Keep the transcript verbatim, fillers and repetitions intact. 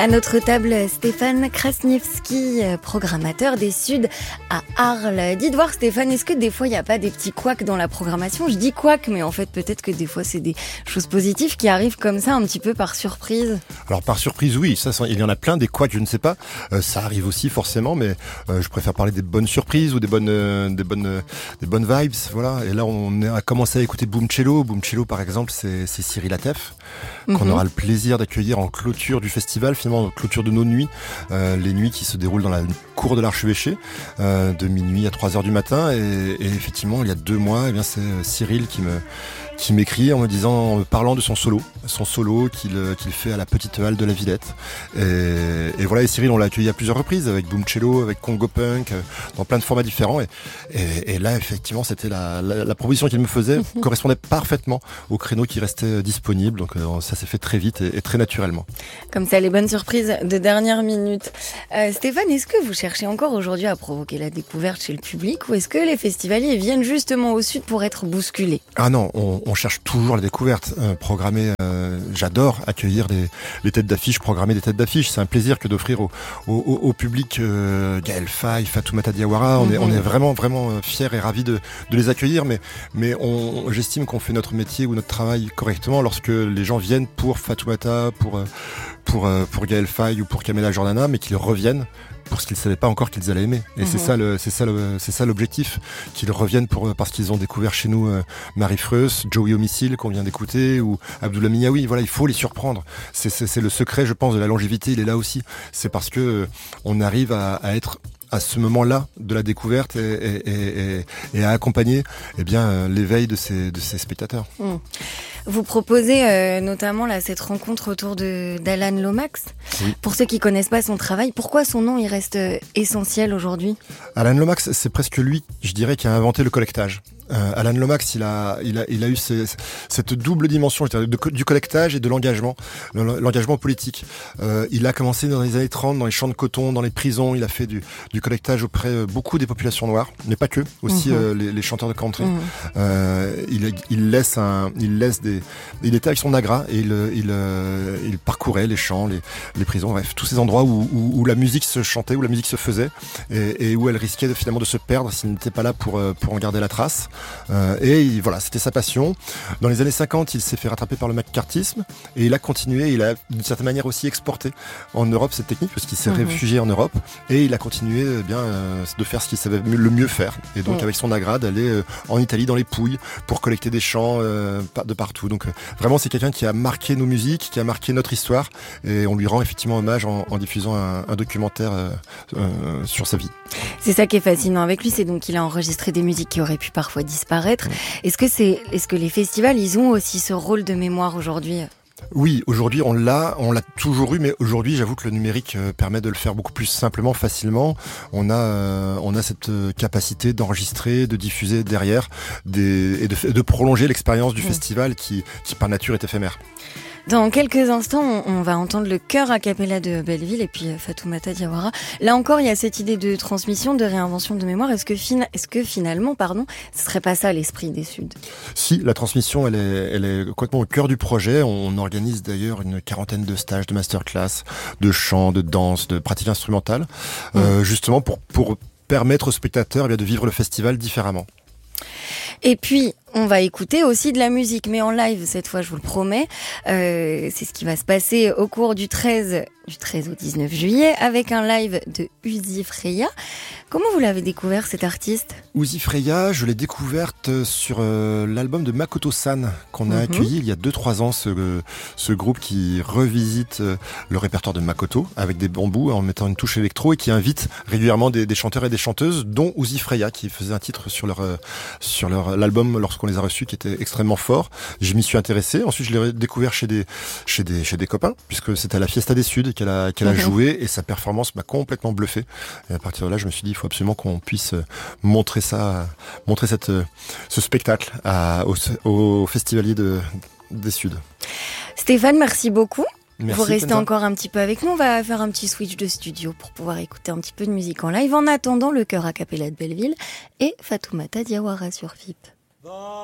À notre table, Stéphane Krasniewski, programmateur des Suds à Arles. Dites voir Stéphane, est-ce que des fois il n'y a pas des petits couacs dans la programmation ? Je dis couacs, mais en fait peut-être que des fois c'est des choses positives qui arrivent comme ça un petit peu par surprise. Alors par surprise, oui, ça, il y en a plein, des couacs, je ne sais pas. Euh, ça arrive aussi forcément, mais euh, je préfère parler des bonnes surprises ou des bonnes, euh, des bonnes, euh, des bonnes vibes, voilà. Et là, on a commencé à écouter Boom Cello. Boom Cello, par exemple, c'est, c'est Cyril Atef, mm-hmm. qu'on aura le plaisir d'accueillir en clôture du festival, finalement en clôture de nos nuits, euh, les nuits qui se déroulent dans la cour de l'Archevêché, euh, de minuit à trois heures du matin. Et, et effectivement, il y a deux mois, eh bien c'est Cyril qui me qui m'écrit en me disant, en me parlant de son solo, son solo qu'il, qu'il fait à la Petite Halle de la Villette. Et, et voilà, et Cyril, on l'a accueilli à plusieurs reprises, avec Boom Cello, avec Congo Punk, dans plein de formats différents. Et, et, et là, effectivement, c'était la, la, la proposition qu'il me faisait correspondait parfaitement au créneau qui restait disponible. Donc ça s'est fait très vite et, et très naturellement. Comme ça, les bonnes surprises de dernière minute. Euh, Stéphane, est-ce que vous cherchez encore aujourd'hui à provoquer la découverte chez le public, ou est-ce que les festivaliers viennent justement au Sud pour être bousculés ? Ah non, on, on cherche toujours la découverte. Euh, programmer, euh, j'adore accueillir les, les têtes d'affiche, programmer des têtes d'affiche. C'est un plaisir que d'offrir au, au, au public euh, Gaël Faye, Fatoumata Diawara. On, mm-hmm. est, on est vraiment, vraiment fiers et ravis de, de les accueillir. Mais, mais on, j'estime qu'on fait notre métier ou notre travail correctement lorsque les gens viennent pour Fatoumata, pour, pour, pour Gaël Faye ou pour Kamela Jordana, mais qu'ils reviennent pour ce qu'ils ne savaient pas encore qu'ils allaient aimer. Et mmh. c'est ça le, c'est ça le, c'est ça l'objectif, qu'ils reviennent pour, parce qu'ils ont découvert chez nous euh, Marie Freus, Joey Homicile qu'on vient d'écouter, ou Abdullah Miaoui. Voilà, il faut les surprendre. C'est, c'est, c'est le secret, je pense, de la longévité. Il est là aussi. C'est parce que euh, on arrive à, à être à ce moment-là de la découverte et, et, et, et, et à accompagner eh bien, euh, l'éveil de ces, de ces spectateurs. Mmh. Vous proposez euh, notamment là, cette rencontre autour de, d'Alan Lomax. Oui. Pour ceux qui connaissent pas son travail, pourquoi son nom il reste euh, essentiel aujourd'hui ? Alan Lomax, c'est presque lui, je dirais, qui a inventé le collectage. Euh, Alan Lomax, il a, il a, il a eu ces, cette double dimension, je dirais, de, du collectage et de l'engagement, l'engagement politique. Euh, il a commencé dans les années trente, dans les champs de coton, dans les prisons. Il a fait du, du collectage auprès euh, beaucoup des populations noires, mais pas que, aussi mmh. euh, les, les chanteurs de country. Mmh. Euh, il, il laisse un, il laisse des, il était avec son agra et il, il, euh, il parcourait les champs, les, les prisons, bref, tous ces endroits où, où, où la musique se chantait, où la musique se faisait, et, et où elle risquait de, finalement de se perdre s'il n'était pas là pour, pour en garder la trace. Euh, et il, voilà, c'était sa passion. Dans les années cinquante, il s'est fait rattraper par le McCarthyisme et il a continué, il a d'une certaine manière aussi exporté en Europe cette technique parce qu'il s'est mmh. réfugié en Europe et il a continué eh bien euh, de faire ce qu'il savait le mieux faire. Et donc mmh. avec son agra d'aller euh, en Italie dans les Pouilles pour collecter des chants euh, de partout. Donc euh, vraiment c'est quelqu'un qui a marqué nos musiques, qui a marqué notre histoire et on lui rend effectivement hommage en, en diffusant un, un documentaire euh, euh, sur sa vie. C'est ça qui est fascinant avec lui, c'est donc qu'il a enregistré des musiques qui auraient pu parfois disparaître. Est-ce que c'est, est-ce que les festivals, ils ont aussi ce rôle de mémoire aujourd'hui ? Oui, aujourd'hui on l'a, on l'a toujours eu, mais aujourd'hui j'avoue que le numérique euh, permet de le faire beaucoup plus simplement, facilement. On a, euh, on a cette euh, capacité d'enregistrer, de diffuser derrière, des, et de, de prolonger l'expérience du mmh. festival qui, qui par nature est éphémère. Dans quelques instants, on va entendre le chœur a cappella de Belleville et puis Fatoumata Diawara. Là encore, il y a cette idée de transmission, de réinvention de mémoire. Est-ce que, fin... Est-ce que finalement, pardon, ce serait pas ça l'esprit des Suds ? Si, la transmission, elle est, elle est complètement au cœur du projet. On organise d'ailleurs une quarantaine de stages, de masterclass, de chant, de danse, de pratique instrumentale, mmh. euh, justement pour, pour permettre aux spectateurs eh bien, de vivre le festival différemment. Et puis, on va écouter aussi de la musique, mais en live cette fois, je vous le promets. Euh, c'est ce qui va se passer au cours du treize, du treize au dix-neuf juillet, avec un live de Uzi Freya. Comment vous l'avez découvert, cet artiste ? Uzi Freya, je l'ai découverte sur euh, l'album de Makoto San, qu'on a mm-hmm. accueilli il y a deux trois ans, ce, euh, ce groupe qui revisite euh, le répertoire de Makoto, avec des bambous, en mettant une touche électro, et qui invite régulièrement des, des chanteurs et des chanteuses, dont Uzi Freya, qui faisait un titre sur leur, euh, sur leur l'album lorsqu'on les a reçus, qui était extrêmement fort. Je m'y suis intéressé. Ensuite, je l'ai découvert chez des, chez des, chez des copains, puisque c'était à la Fiesta des Suds qu'elle a, qu'elle a mm-hmm. joué, et sa performance m'a complètement bluffé. Et à partir de là, je me suis dit, il faut absolument qu'on puisse montrer ça, montrer cette, ce spectacle à, aux, aux festivaliers de, des Suds. Stéphane, merci beaucoup. Merci, vous restez Kenza. Encore un petit peu avec nous. On va faire un petit switch de studio pour pouvoir écouter un petit peu de musique en live. En attendant, le chœur a cappella de Belleville et Fatoumata Diawara sur F I P.